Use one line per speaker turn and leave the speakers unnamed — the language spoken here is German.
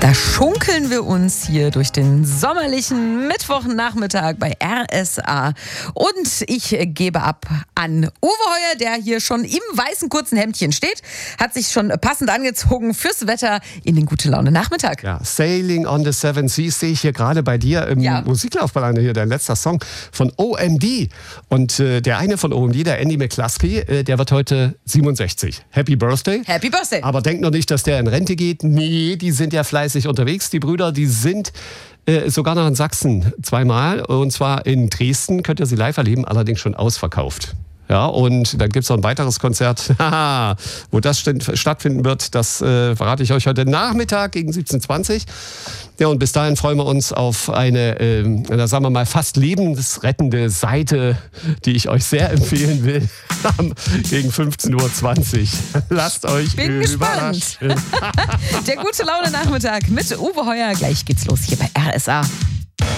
Da schunkeln wir uns hier durch den sommerlichen Mittwochnachmittag bei RSA. Und ich gebe ab an Uwe Heuer, der hier schon im weißen kurzen Hemdchen steht, hat sich schon passend angezogen fürs Wetter in den Gute-Laune-Nachmittag.
Ja, Sailing on the Seven Seas sehe ich hier gerade bei dir im Musiklaufbahn hier, dein letzter Song von OMD. Und der eine von OMD, der Andy McCluskey, der wird heute 67. Happy Birthday.
Happy Birthday.
Aber denkt noch nicht, dass der in Rente geht. Nee, die sind ja fleißig unterwegs. Die Brüder, die sind sogar noch in Sachsen zweimal. Und zwar in Dresden, könnt ihr sie live erleben, allerdings schon ausverkauft. Ja, und dann gibt es noch ein weiteres Konzert, wo das stattfinden wird. Das verrate ich euch heute Nachmittag gegen 17:20 Uhr. Ja, und bis dahin freuen wir uns auf eine, sagen wir mal, fast lebensrettende Seite, die ich euch sehr empfehlen will, gegen 15:20 Uhr. Lasst euch
überraschen. Der Gute-Laune-Nachmittag mit Uwe Heuer. Gleich geht's los hier bei RSA.